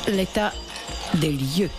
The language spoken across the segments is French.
l'état des lieux.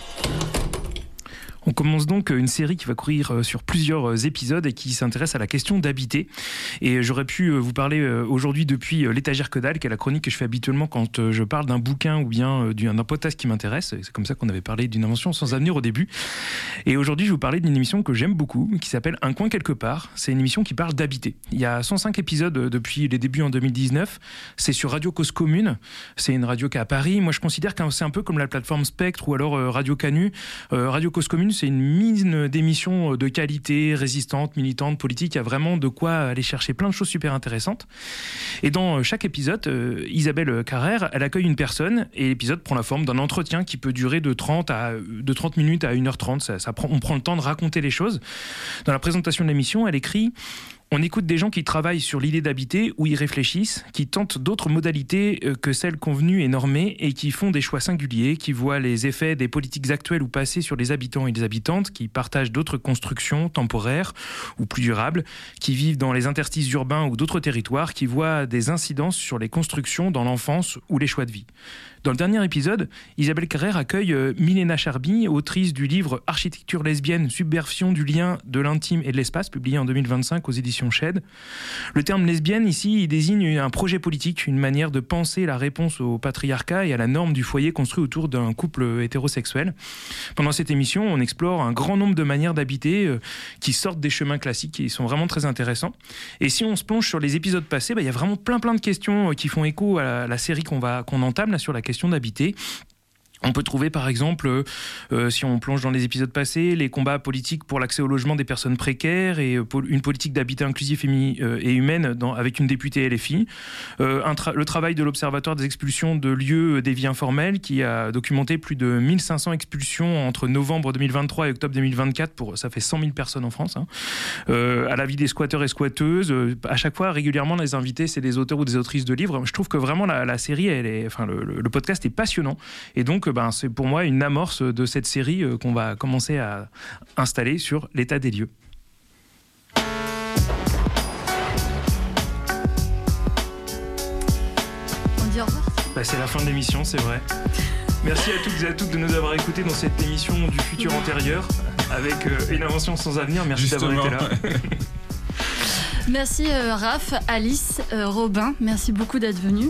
On commence donc une série qui va courir sur plusieurs épisodes et qui s'intéresse à la question d'habiter. Et j'aurais pu vous parler aujourd'hui depuis l'étagère que dalle, qui est la chronique que je fais habituellement quand je parle d'un bouquin ou bien d'un podcast qui m'intéresse. C'est comme ça qu'on avait parlé d'une invention sans avenir au début. Et aujourd'hui, je vais vous parler d'une émission que j'aime beaucoup, qui s'appelle Un coin quelque part. C'est une émission qui parle d'habiter. Il y a 105 épisodes depuis les débuts en 2019. C'est sur Radio Cause Commune. C'est une radio qui est à Paris. Moi, je considère que c'est un peu comme la plateforme Spectre ou alors Radio Canu. Radio Cause Commune, c'est une mine d'émissions de qualité, résistantes, militantes, politiques. Il y a vraiment de quoi aller chercher plein de choses super intéressantes. Et dans chaque épisode, Isabelle Carrère, elle accueille une personne et l'épisode prend la forme d'un entretien qui peut durer de 30 minutes à 1h30. On prend le temps de raconter les choses. Dans la présentation de l'émission, elle écrit: on écoute des gens qui travaillent sur l'idée d'habiter ou y réfléchissent, qui tentent d'autres modalités que celles convenues et normées et qui font des choix singuliers, qui voient les effets des politiques actuelles ou passées sur les habitants et les habitantes, qui partagent d'autres constructions temporaires ou plus durables, qui vivent dans les interstices urbains ou d'autres territoires, qui voient des incidences sur les constructions dans l'enfance ou les choix de vie. Dans le dernier épisode, Isabelle Carrère accueille Milena Charby, autrice du livre Architecture lesbienne, subversion du lien de l'intime et de l'espace, publié en 2025 aux éditions Shed. Le terme lesbienne, ici, il désigne un projet politique, une manière de penser la réponse au patriarcat et à la norme du foyer construit autour d'un couple hétérosexuel. Pendant cette émission, on explore un grand nombre de manières d'habiter qui sortent des chemins classiques et sont vraiment très intéressants. Et si on se plonge sur les épisodes passés, il y a vraiment plein de questions qui font écho à la série qu'on entame là, sur la question d'habiter. On peut trouver par exemple, si on plonge dans les épisodes passés, les combats politiques pour l'accès au logement des personnes précaires et une politique d'habitat inclusif et humaine avec une députée LFI. Le travail de l'Observatoire des expulsions de lieux des vies informelles qui a documenté plus de 1500 expulsions entre novembre 2023 et octobre 2024. Ça fait 100 000 personnes en France. À la vie des squatteurs et squatteuses. À chaque fois, régulièrement, les invités, c'est des auteurs ou des autrices de livres. Je trouve que vraiment la série, le podcast est passionnant. Et donc, c'est pour moi une amorce de cette série qu'on va commencer à installer sur l'état des lieux. On dit au revoir. C'est la fin de l'émission, c'est vrai. Merci à toutes et à toutes de nous avoir écoutés dans cette émission du futur antérieur avec une invention sans avenir. Merci d'avoir été là. Merci Raph, Alice, Robin, merci beaucoup d'être venus.